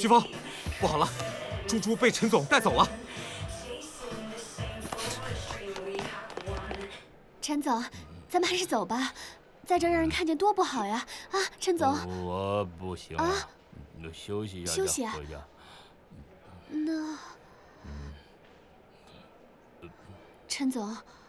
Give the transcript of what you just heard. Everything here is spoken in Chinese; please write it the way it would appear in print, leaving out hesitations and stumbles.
徐峰，不好了，猪猪被陈总带走了。 陈总，咱们还是走吧，在这让人看见多不好呀！啊，陈总， 我不行啊，休息一下， 休息啊， 回家。 那，陈总，